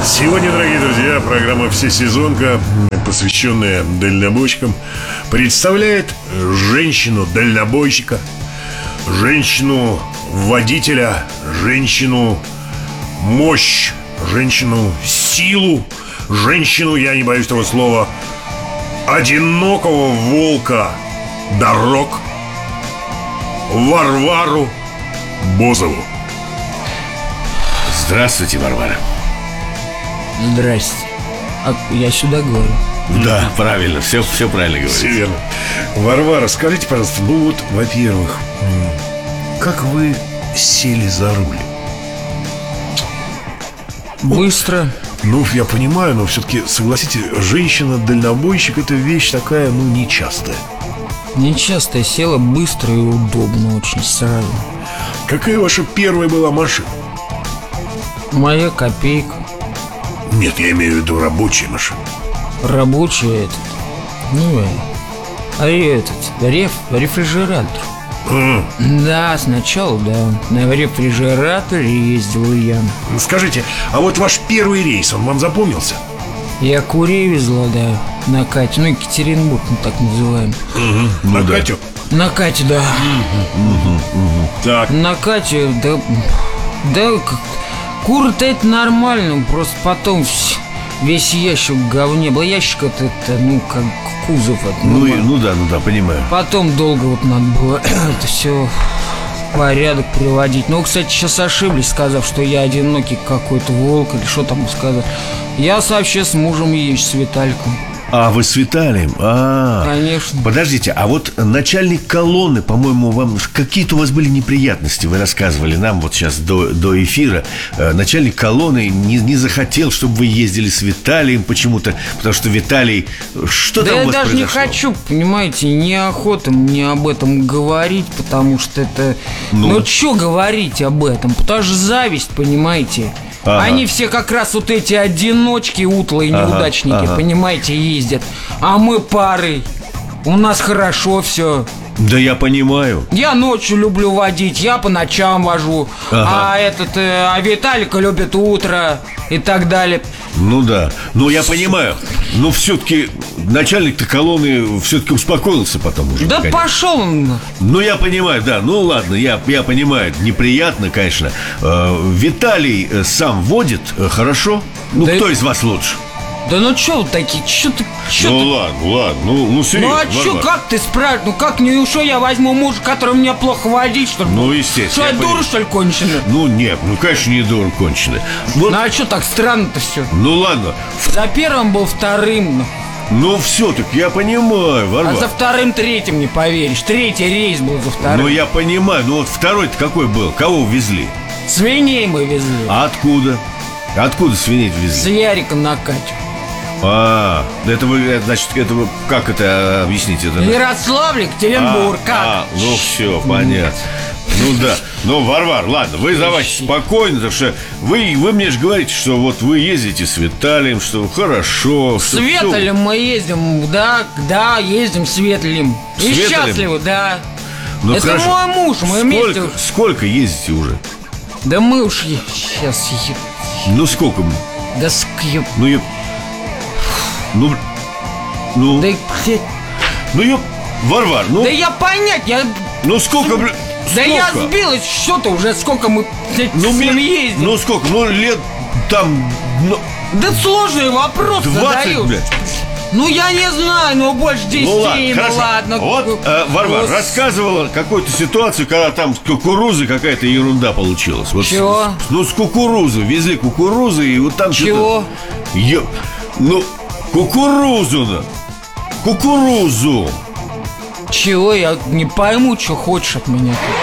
Сегодня, дорогие друзья, программа «Всесезонка», посвященная дальнобойщикам, представляет женщину-дальнобойщика, женщину-водителя, женщину-мощь, женщину-силу, женщину, я не боюсь этого слова, одинокого волка дорог, Варвару Бозову. Здравствуйте, Варвара. Здрасте. А я сюда говорю? Да, правильно, все правильно говорите. Все верно. Варвара, скажите, пожалуйста, ну вот, во-первых, как вы сели за руль? Быстро. Ну, я понимаю, но все-таки, согласитесь, женщина-дальнобойщик — это вещь такая, ну, нечастая. Нечасто я села, быстро и удобно очень сразу. Какая ваша первая была машина? Моя копейка. Нет, я имею в виду рабочая машина. Рабочая этот. Ну, рефрижератор. Да, сначала, да. На рефрижераторе ездил я. Скажите, а вот ваш первый рейс, он вам запомнился? Я курей везла, да, на Кате. Ну, Екатеринбург, мы так называем. На Катю? На Кате, да. Так. На Кате, да, кур-то это нормально. Просто потом весь ящик в говне был. Ящик это, ну, как кузов это, Ну да, понимаю. Потом долго вот надо было это все в порядок приводить. Но, кстати, сейчас ошиблись, сказав, что я одинокий какой-то волк. Или что там сказать. Я вообще с мужем езжу, с Виталиком. А, вы с Виталием? Конечно. Подождите, а вот начальник колонны, по-моему, вам какие-то у вас были неприятности. Вы рассказывали нам вот сейчас до эфира. Начальник колонны не захотел, чтобы вы ездили с Виталием почему-то. Потому что Виталий... Что да там у вас я даже произошло? не хочу, понимаете, неохота мне об этом говорить. Потому что это... Ну, что говорить об этом? Потому что зависть, понимаете. Ага. Они все как раз вот эти одиночки, утлые неудачники, понимаете, ездят. А мы парой. У нас хорошо все. Да я понимаю. Я ночью люблю водить, я по ночам вожу. А Виталика любит утро и так далее. Ну да, ну я понимаю. Но все-таки начальник-то колонны все-таки успокоился потом уже. Да конечно. пошел он. Ну я понимаю, да, ну ладно, я понимаю. Неприятно, конечно. Виталий сам водит, хорошо? Ну да кто из вас лучше? Да ну чё вы такие, чё ты... Ладно, ну серьезно. Ну а чё, как ты спрашиваешь? Ну как, ну что я возьму мужа, который мне плохо водить, что ли? Ну естественно. Что, я дура, что ли, конченая? Ну нет, ну конечно не дура конченая. Вот. Ну а чё так странно-то все? Ну ладно. За первым был вторым. Ну все-таки я понимаю, Варвара. А за вторым третьим не поверишь. Третий рейс был за вторым. Ну я понимаю, ну вот второй-то какой был? Кого везли? Свиней мы везли. А откуда? Откуда свиней везли? С Яриком на Катю. Это вы, значит, это вы, как это объяснить? Это? Ярославль, Екатеринбург, как? Ну все, понятно. Ну да, ну, Варвар, ладно, вы давайте спокойно, потому что вы мне же говорите, что вот вы ездите с Виталием, что хорошо. С Виталием мы ездим, да, ездим с Виталием. И счастливы, да. Ну, это хорошо. мой муж, мы вместе. Сколько ездите уже? Да мы уж сейчас... Ну сколько? Да Варвар, ну... Да я понять, Ну сколько, блин... Да я сбилась, что-то уже, сколько мы с ним ездим. Ну сколько, лет там... Да сложный вопрос 20, задаешь. блядь. Ну я не знаю, но больше 10, Ну ладно. Вот Варвар рассказывала какую-то ситуацию, когда там с кукурузы какая-то ерунда получилась. Вот чего? С кукурузы, везли кукурузу, и вот там чего? Кукурузу. Чего? Я не пойму, что хочешь от меня.